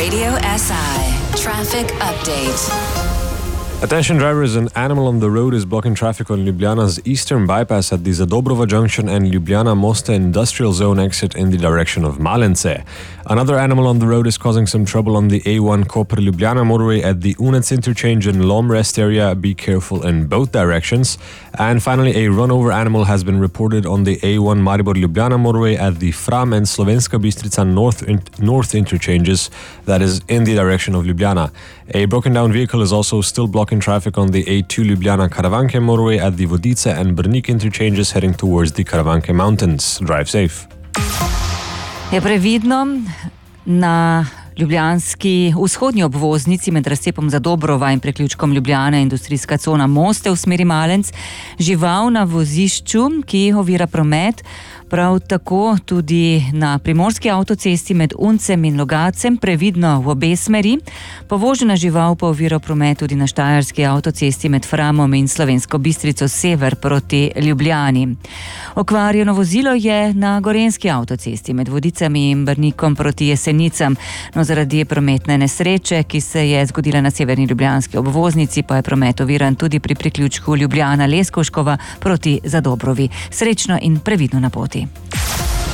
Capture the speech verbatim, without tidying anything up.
Radio S I Traffic Update. Attention drivers, an animal on the road is blocking traffic on Ljubljana's eastern bypass at the Zadobrova Junction and Ljubljana Mosta industrial zone exit in the direction of Malence. Another animal on the road is causing some trouble on the A one Koper-Ljubljana motorway at the Unec interchange and Lom rest area. Be careful in both directions. And finally, a run-over animal has been reported on the A one Maribor-Ljubljana motorway at the Fram and Slovenska Bistrica north, in, north interchanges, that is in the direction of Ljubljana. A broken-down vehicle is also still blocking traffic on the A two Ljubljana-Karavanke motorway at the Vodice and Brnik interchanges heading towards the Karavanke mountains. Drive safe. Je previdno na ljubljanski vzhodnji obvoznici med razcepom Zadobrova in priključkom Ljubljana industrijska cona Moste v smeri Malenc, žival na vozišču, ki ovira promet. Prav tako tudi na primorski avtocesti med Uncem in Logacem, previdno v obe smeri. Povožena žival pa ovira promet tudi na štajerski avtocesti med Framom in Slovensko Bistrico sever proti Ljubljani. Okvarjeno vozilo je na gorenski avtocesti med Vodicami in Brnikom proti Jesenicam. No, zaradi prometne nesreče, ki se je zgodila na severni ljubljanski obvoznici, pa je promet oviran tudi pri priključku Ljubljana-Leskovškova proti Zadobrovi. Srečno in previdno na poti.